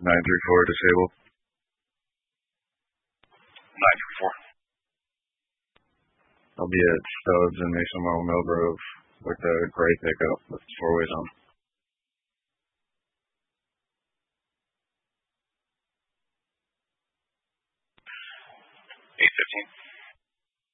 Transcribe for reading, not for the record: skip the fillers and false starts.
934 disabled. 934. I'll be at Stubbs in Mason Mile Mill Grove with the gray pickup with 4 ways on.